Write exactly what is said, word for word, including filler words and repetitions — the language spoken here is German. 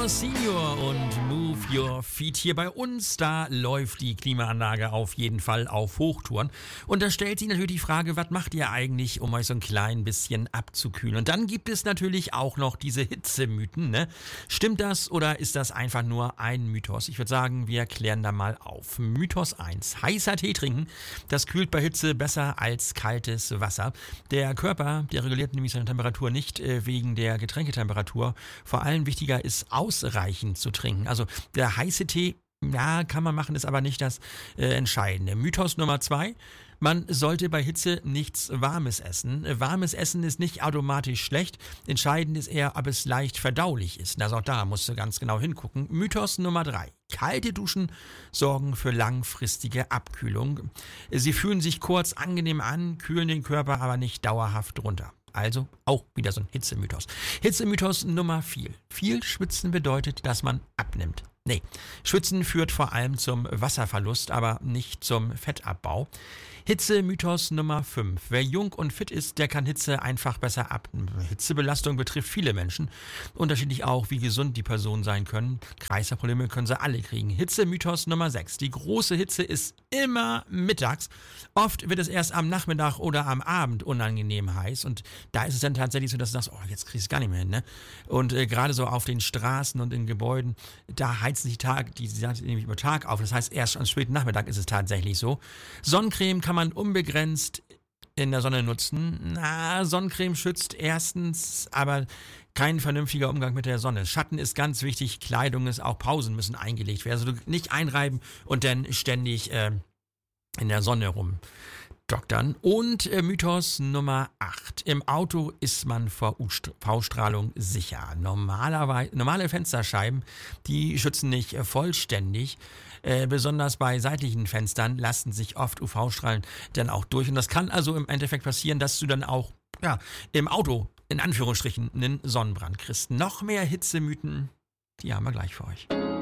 Your Senior und Move Your Feet hier bei uns. Da läuft die Klimaanlage auf jeden Fall auf Hochtouren. Und da stellt sich natürlich die Frage, was macht ihr eigentlich, um euch so ein klein bisschen abzukühlen? Und dann gibt es natürlich auch noch diese Hitzemythen, ne? Stimmt das oder ist das einfach nur ein Mythos? Ich würde sagen, wir klären da mal auf. Mythos eins. Heißer Tee trinken, das kühlt bei Hitze besser als kaltes Wasser. Der Körper, der reguliert nämlich seine Temperatur nicht äh, wegen der Getränketemperatur. Vor allem wichtiger ist, ausreichend zu trinken. Also der heiße Tee, ja, kann man machen, ist aber nicht das äh, Entscheidende. Mythos Nummer zwei. Man sollte bei Hitze nichts Warmes essen. Warmes Essen ist nicht automatisch schlecht. Entscheidend ist eher, ob es leicht verdaulich ist. Also auch da musst du ganz genau hingucken. Mythos Nummer drei. Kalte Duschen sorgen für langfristige Abkühlung. Sie fühlen sich kurz angenehm an, kühlen den Körper aber nicht dauerhaft runter. Also auch wieder so ein Hitzemythos. Hitzemythos Nummer vier. Viel schwitzen bedeutet, dass man abnimmt. Nee, Schwitzen führt vor allem zum Wasserverlust, aber nicht zum Fettabbau. Hitzemythos Nummer fünf. Wer jung und fit ist, der kann Hitze einfach besser ab. Hitzebelastung betrifft viele Menschen. Unterschiedlich auch, wie gesund die Personen sein können. Kreislaufprobleme können sie alle kriegen. Hitzemythos Nummer sechs. Die große Hitze ist immer mittags. Oft wird es erst am Nachmittag oder am Abend unangenehm heiß. Und da ist es dann tatsächlich so, dass du sagst, oh, jetzt kriegst du es gar nicht mehr hin, ne? Und äh, gerade so auf den Straßen und in Gebäuden, da heizen sich Tag, die sind nämlich über Tag auf. Das heißt, erst am späten Nachmittag ist es tatsächlich so. Sonnencreme kann man unbegrenzt in der Sonne nutzen. Na, Sonnencreme schützt erstens, aber kein vernünftiger Umgang mit der Sonne. Schatten ist ganz wichtig, Kleidung ist auch, Pausen müssen eingelegt werden. Also nicht einreiben und dann ständig äh, in der Sonne rum doktern. Und äh, Mythos Nummer acht. Im Auto ist man vor U V-Strahlung sicher. Normalerweise, normale Fensterscheiben, die schützen nicht äh, vollständig. Äh, besonders bei seitlichen Fenstern lassen sich oft U V-Strahlen dann auch durch. Und das kann also im Endeffekt passieren, dass du dann auch ja, im Auto in Anführungsstrichen einen Sonnenbrand kriegst. Noch mehr Hitzemythen, die haben wir gleich für euch.